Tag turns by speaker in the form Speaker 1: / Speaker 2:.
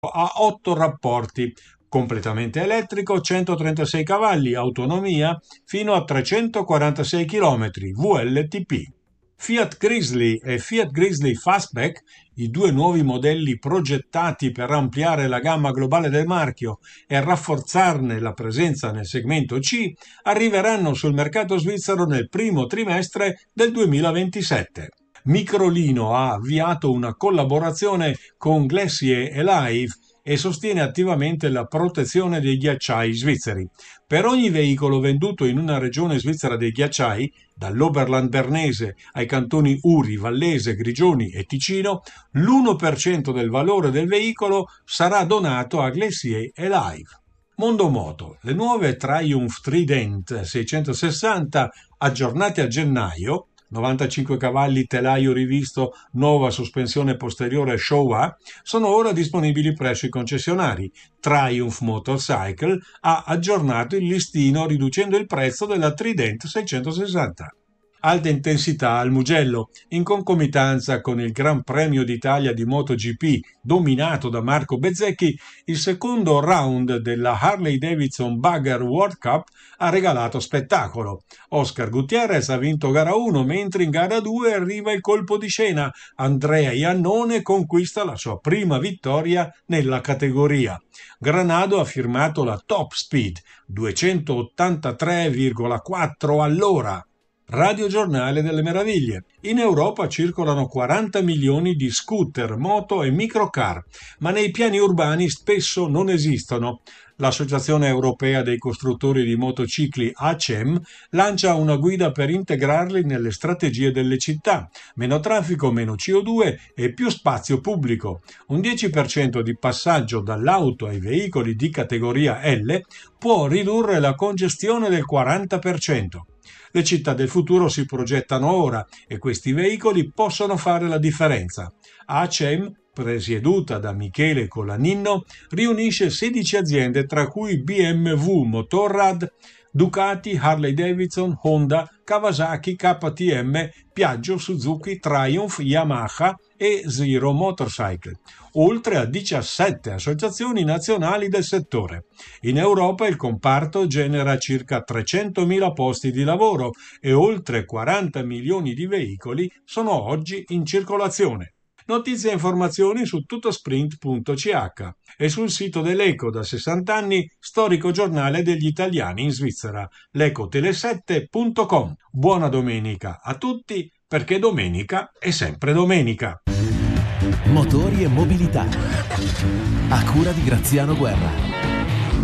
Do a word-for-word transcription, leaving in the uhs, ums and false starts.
Speaker 1: ha otto rapporti, completamente elettrico, centotrentasei cavalli, autonomia fino a trecentoquarantasei chilometri, V L T P. Fiat Grizzly e Fiat Grizzly Fastback, i due nuovi modelli progettati per ampliare la gamma globale del marchio e rafforzarne la presenza nel segmento C, arriveranno sul mercato svizzero nel primo trimestre del duemilaventisette. Microlino ha avviato una collaborazione con Glacier e Live e sostiene attivamente la protezione dei ghiacciai svizzeri. Per ogni veicolo venduto in una regione svizzera dei ghiacciai, dall'Oberland bernese ai cantoni Uri, Vallese, Grigioni e Ticino, l'uno per cento del valore del veicolo sarà donato a Glacier e Live. Mondo Moto, le nuove Triumph Trident seicentosessanta aggiornate a gennaio, novantacinque cavalli, telaio rivisto, nuova sospensione posteriore Showa, sono ora disponibili presso i concessionari. Triumph Motorcycle ha aggiornato il listino riducendo il prezzo della Trident seicentosessanta. Alta intensità al Mugello, in concomitanza con il Gran Premio d'Italia di MotoGP dominato da Marco Bezzecchi, il secondo round della Harley Davidson Bugger World Cup ha regalato spettacolo. Oscar Gutierrez ha vinto gara uno, mentre in gara due arriva il colpo di scena. Andrea Iannone conquista la sua prima vittoria nella categoria. Granado ha firmato la top speed, duecentottantatré virgola quattro all'ora. Radio Giornale delle Meraviglie. In Europa circolano quaranta milioni di scooter, moto e microcar, ma nei piani urbani spesso non esistono. L'Associazione Europea dei Costruttori di Motocicli A C E M lancia una guida per integrarli nelle strategie delle città. Meno traffico, meno C O due e più spazio pubblico. Un dieci per cento di passaggio dall'auto ai veicoli di categoria L può ridurre la congestione del quaranta per cento. Le città del futuro si progettano ora e questi veicoli possono fare la differenza. A C E M, presieduta da Michele Colaninno, riunisce sedici aziende tra cui B M W Motorrad, Ducati, Harley Davidson, Honda, Kawasaki, K T M, Piaggio, Suzuki, Triumph, Yamaha e Zero Motorcycle, oltre a diciassette associazioni nazionali del settore. In Europa il comparto genera circa trecentomila posti di lavoro e oltre quaranta milioni di veicoli sono oggi in circolazione. Notizie e informazioni su tutosprint punto c h e sul sito dell'Eco da sessanta anni, storico giornale degli italiani in Svizzera, l'ecotele sette punto com. Buona domenica a tutti, perché domenica è sempre domenica.
Speaker 2: Motori e mobilità, a cura di Graziano Guerra.